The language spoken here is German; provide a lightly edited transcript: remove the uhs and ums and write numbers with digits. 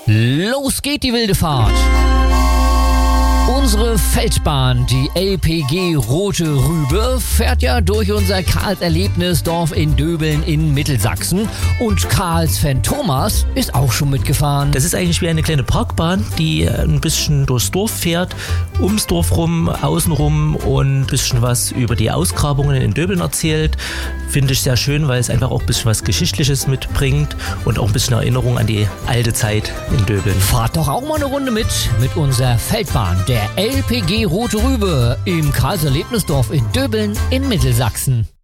Los geht die wilde Fahrt! Unsere Feldbahn, die LPG Rote Rübe, fährt ja durch unser Karls-Erlebnisdorf in Döbeln in Mittelsachsen. Und Karls Fan Thomas ist auch schon mitgefahren. Das ist eigentlich wie eine kleine Parkbahn, die ein bisschen durchs Dorf fährt, ums Dorf rum, außen rum und ein bisschen was über die Ausgrabungen in Döbeln erzählt. Finde ich sehr schön, weil es einfach auch ein bisschen was Geschichtliches mitbringt und auch ein bisschen Erinnerung an die alte Zeit in Döbeln. Fahrt doch auch mal eine Runde mit unserer Feldbahn, der LPG Rote Rübe im Karls-Erlebnisdorf in Döbeln in Mittelsachsen.